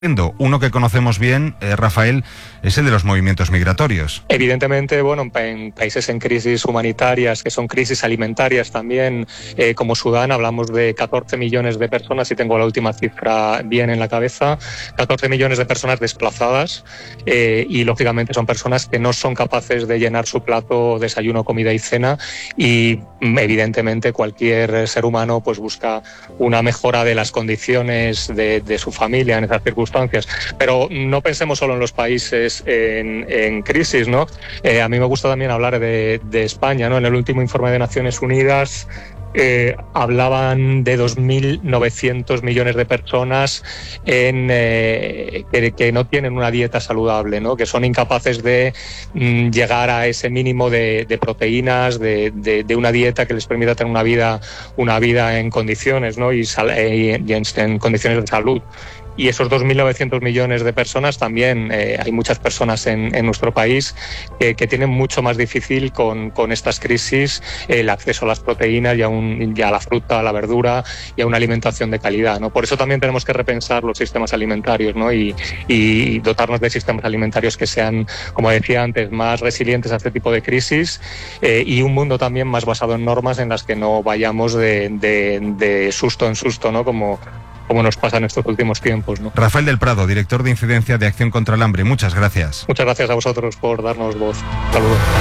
Uno que conocemos bien, Rafael, es el de los movimientos migratorios. Evidentemente, en países en crisis humanitarias, que son crisis alimentarias también, como Sudán, hablamos de 14 millones de personas, si tengo la última cifra bien en la cabeza, 14 millones de personas desplazadas, y lógicamente son personas que no son capaces de llenar su plato, desayuno, comida y cena, y evidentemente cualquier ser humano pues busca una mejora de las condiciones de su familia en esas circunstancias. Pero no pensemos solo en los países en crisis, ¿no? A mí me gusta también hablar de España, ¿no? En el último informe de Naciones Unidas hablaban de 2.900 millones de personas que no tienen una dieta saludable, ¿no? Que son incapaces de llegar a ese mínimo de proteínas, de una dieta que les permita tener una vida en condiciones, ¿no? y en condiciones de salud. Y esos 2.900 millones de personas también, hay muchas personas en nuestro país que tienen mucho más difícil con estas crisis el acceso a las proteínas y a la fruta, a la verdura y a una alimentación de calidad, ¿no? Por eso también tenemos que repensar los sistemas alimentarios, ¿no? y dotarnos de sistemas alimentarios que sean, como decía antes, más resilientes a este tipo de crisis, y un mundo también más basado en normas en las que no vayamos de susto en susto, ¿no? Como nos pasa en estos últimos tiempos, ¿no? Rafael del Prado, director de Incidencia de Acción contra el Hambre. Muchas gracias. Muchas gracias a vosotros por darnos voz. Saludos.